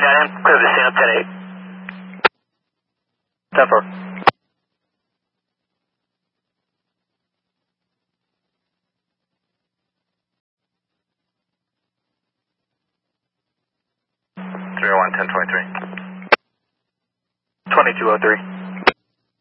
down in, clear the scene up 10-8. 10-4. Three 1023. 2203.